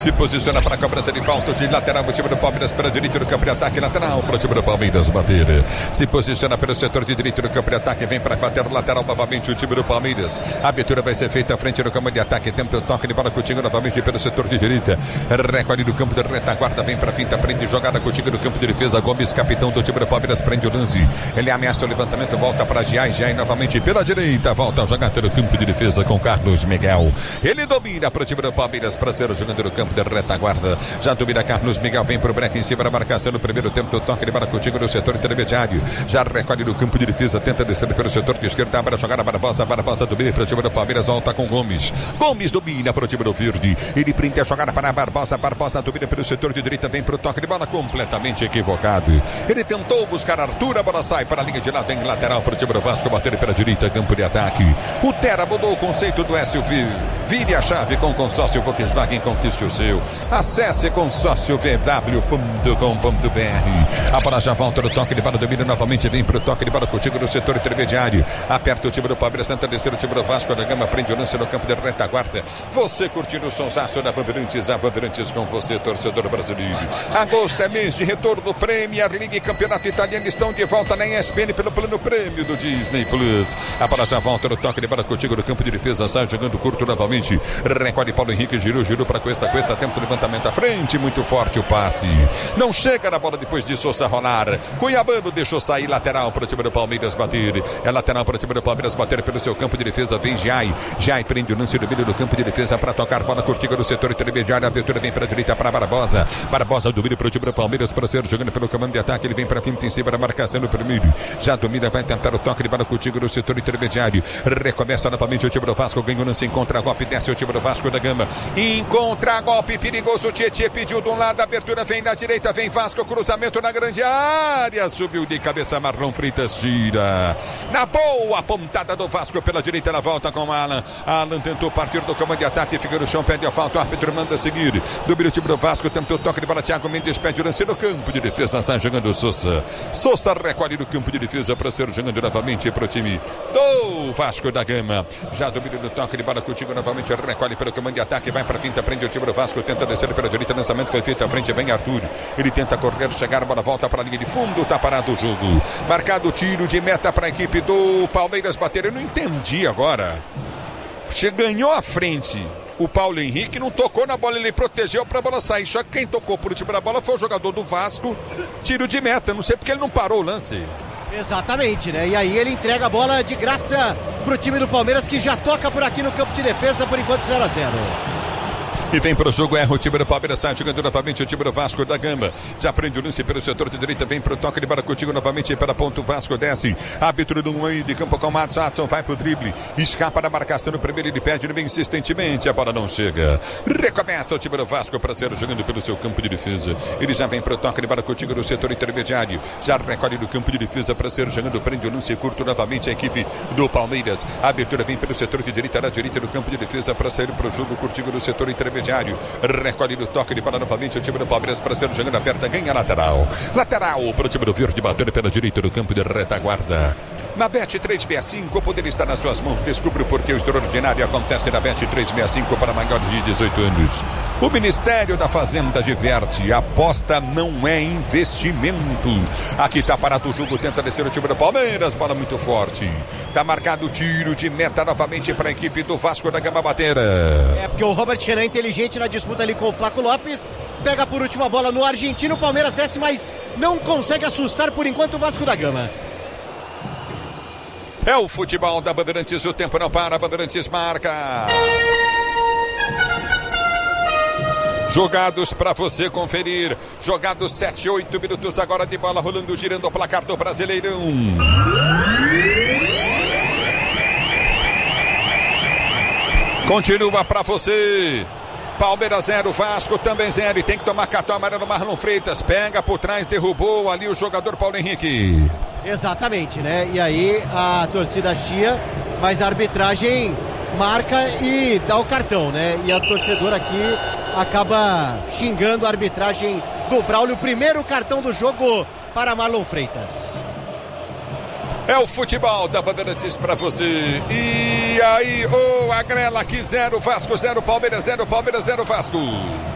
Se posiciona para a cobrança de falta de lateral, o time do Palmeiras para direito do campo de ataque, lateral para o time do Palmeiras bater. Se posiciona pelo setor de direito do campo de ataque, vem para bater lateral novamente o time do Palmeiras. A abertura vai ser feita à frente do campo de ataque, tenta o toque de bola contigo novamente pelo setor de direita. Recolhe do campo de retaguarda, vem para a finta, prende jogada contigo no campo de defesa. Gomes, capitão do time do Palmeiras, prende o lance. Ele ameaça o levantamento, volta para Giai novamente pela direita, volta a jogar pelo campo de defesa com Carlos Miguel. Ele domina para o time do Palmeiras para ser o jogador do campo de retaguarda, já domina Carlos Miguel, vem pro break em cima da marcação no primeiro tempo, toque de bola contigo no setor intermediário, já recolhe no campo de defesa, tenta descer pelo setor de esquerda para jogar a Barbosa domina para o time do Palmeiras, volta com Gomes domina para o time do Verde, ele prende a jogada para a Barbosa domina pelo setor de direita, vem pro toque de bola completamente equivocado, ele tentou buscar Arthur, a bola sai para a linha de lado em lateral para o time do Vasco, bater pela direita, campo de ataque, o Tera mudou o conceito do SUV, vire a chave com o consórcio Volkswagen, conquiste o seu. Acesse consórciovw.com.br. A bola já volta no toque de bola, domina novamente, vem para o toque de bola contigo no setor intermediário. Aperta o time do Palmeiras, tenta descer o time do Vasco da Gama, prende o lance no campo de retaguarda. Você curtindo o sonsaço da Bandeirantes, a Bandeirantes com você, torcedor brasileiro. Agosto é mês de retorno, Premier League, Campeonato Italiano, estão de volta na ESPN pelo plano prêmio do Disney Plus. A bola já volta no toque de bola contigo no campo de defesa, sai jogando curto novamente. Recolhe Paulo Henrique, girou para Cuesta, tenta o levantamento à frente, muito forte o passe. Não chega na bola depois de Sousa rolar. Cuiabano deixou sair, lateral para o time do Palmeiras bater. É lateral para o time do Palmeiras bater pelo seu campo de defesa. Vem Giai prende o lance do meio do campo de defesa para tocar bola curtiga no setor intermediário. A abertura vem para a direita para Barbosa domina para o time do Palmeiras para ser jogando pelo comando de ataque. Ele vem para a finta em cima da marcação no primeiro. Já domina, vai tentar o toque de bola curtiga no setor intermediário. Recomeça novamente o time do Vasco. Ganha o lance, encontra golpe, desce o time do Vasco da Gama. Encontra golpe perigoso, Tietê pediu de um lado, a abertura vem da direita, vem Vasco, cruzamento na grande área, subiu de cabeça, Marlon Freitas gira, na boa pontada do Vasco pela direita, ela volta com Alan tentou partir do comando de ataque, fica no chão, pede a falta, o árbitro manda seguir, domina o time do Vasco, tentou o toque de bola, Thiago Mendes pede o lance no campo de defesa, sai jogando Sousa recolhe no campo de defesa para ser jogando novamente para o time do Vasco da Gama, já domina no toque de bola contigo novamente, recolhe pelo comando de ataque, vai para a finta, prende o time do Vasco, tenta descer pela direita, lançamento foi feito à frente, vem Arthur, ele tenta correr, chegar, a bola volta para a linha de fundo, tá parado o jogo, marcado o tiro de meta para a equipe do Palmeiras bater, eu não entendi agora, ganhou a frente, o Paulo Henrique não tocou na bola, ele protegeu para a bola sair, só que quem tocou por último da bola foi o jogador do Vasco, tiro de meta, não sei porque ele não parou o lance. Exatamente, né? E aí ele entrega a bola de graça pro time do Palmeiras, que já toca por aqui no campo de defesa, por enquanto 0-0. E vem para o jogo, erra o time do Palmeiras, sai jogando novamente o time do Vasco da Gama. Já prende o lance pelo setor de direita, vem para o toque de bola contigo novamente pela ponta, o Vasco desce. Árbitro do meio de campo com o Adson, vai para o drible, escapa da marcação no primeiro, ele pede, ele vem insistentemente, a bola não chega. Recomeça o time do Vasco para ser jogando pelo seu campo de defesa. Ele já vem para o toque de bola contigo no setor intermediário, já recolhe no campo de defesa para ser jogando, prende o lance curto novamente a equipe do Palmeiras. A abertura vem pelo setor de direita, na direita do campo de defesa para sair para o jogo curtigo no setor intermediário. Recolhe no toque de bola novamente o time do Palmeiras para ser jogando aberta, ganha lateral para o time do Verde, batendo pela direita do campo de retaguarda. Na Bet365, o poder está nas suas mãos. Descubra o porquê o extraordinário acontece na Bet365 para maiores de 18 anos. O Ministério da Fazenda diverte. Aposta não é investimento. Aqui está parado o jogo. Tenta descer o time do Palmeiras. Bola muito forte. Está marcado o tiro de meta novamente para a equipe do Vasco da Gama bater. É porque o Robert Renan é inteligente na disputa ali com o Flaco Lopes. Pega por última bola no argentino. O Palmeiras desce, mas não consegue assustar por enquanto o Vasco da Gama. É o futebol da Bandeirantes, o tempo não para, a Bandeirantes marca. Jogados para você conferir, jogados 7-8 minutos agora de bola rolando, girando o placar do Brasileirão. Continua para você. Palmeiras 0, Vasco também 0, e tem que tomar cartão amarelo. Marlon Freitas pega por trás, derrubou ali o jogador Paulo Henrique. Exatamente, né? E aí a torcida chia, mas a arbitragem marca e dá o cartão, né? E a torcedora aqui acaba xingando a arbitragem do Braulio. Primeiro cartão do jogo para Marlon Freitas. É o futebol da Bandeirantes para você. E aí, Agrela aqui 0, Vasco 0, Palmeiras 0, Palmeiras 0, Vasco.